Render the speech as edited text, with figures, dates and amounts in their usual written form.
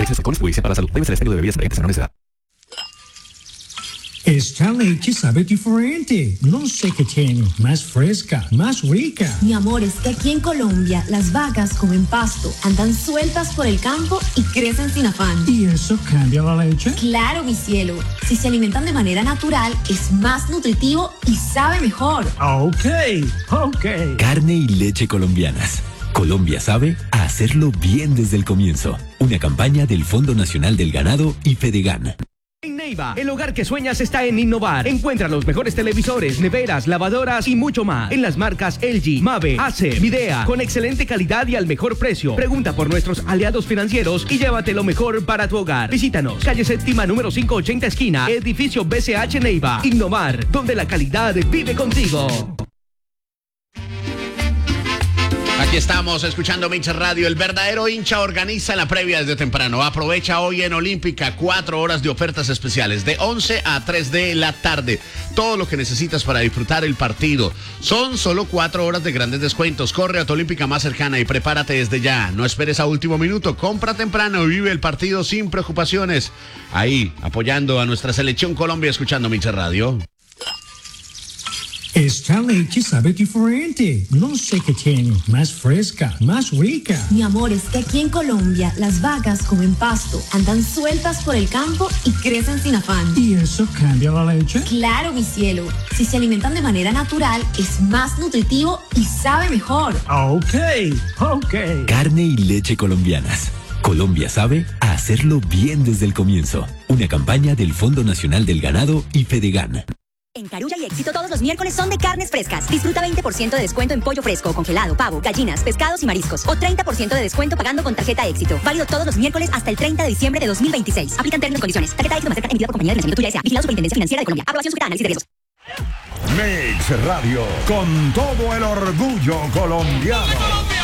Exceso de alcohol es perjudicial para la salud. Debe ser expendio de bebidas embriagantes a menores de edad. Esta leche sabe diferente. No sé qué tiene. Más fresca, más rica. Mi amor, es que aquí en Colombia las vacas comen pasto, andan sueltas por el campo y crecen sin afán. ¿Y eso cambia la leche? Claro, mi cielo. Si se alimentan de manera natural, es más nutritivo y sabe mejor. Ok. Carne y leche colombianas. Colombia sabe a hacerlo bien desde el comienzo. Una campaña del Fondo Nacional del Ganado y Fedegan. En Neiva, el hogar que sueñas está en Innovar. Encuentra los mejores televisores, neveras, lavadoras y mucho más en las marcas LG, Mave, Acer, Midea, con excelente calidad y al mejor precio. Pregunta por nuestros aliados financieros y llévate lo mejor para tu hogar. Visítanos, calle séptima número 580 esquina, edificio BCH Neiva. Innovar, donde la calidad vive contigo. Aquí estamos escuchando Mix Radio. El verdadero hincha organiza la previa desde temprano. Aprovecha hoy en Olímpica 4 horas de ofertas especiales de 11 a 3 de la tarde. Todo lo que necesitas para disfrutar el partido. Son solo 4 horas de grandes descuentos. Corre a tu Olímpica más cercana y prepárate desde ya. No esperes a último minuto. Compra temprano y vive el partido sin preocupaciones. Ahí, apoyando a nuestra selección Colombia, escuchando Mix Radio. Esta leche sabe diferente. No sé qué tiene. Más fresca, más rica. Mi amor, es que aquí en Colombia las vacas comen pasto, andan sueltas por el campo y crecen sin afán. ¿Y eso cambia la leche? Claro, mi cielo. Si se alimentan de manera natural, es más nutritivo y sabe mejor. Ok. Carne y leche colombianas. Colombia sabe a hacerlo bien desde el comienzo. Una campaña del Fondo Nacional del Ganado y Fedegan. En Carulla y Éxito todos los miércoles son de carnes frescas. Disfruta 20% de descuento en pollo fresco, congelado, pavo, gallinas, pescados y mariscos. O 30% de descuento pagando con tarjeta Éxito. Válido todos los miércoles hasta el 30 de diciembre de 2026. Aplican términos y condiciones. Tarjeta Éxito Mastercard emitida por compañía de Pensamiento Tuya S.A. Vigilado Superintendencia Financiera de Colombia. Aprobación sujeta a análisis de riesgos. Mix Radio, con todo el orgullo colombiano.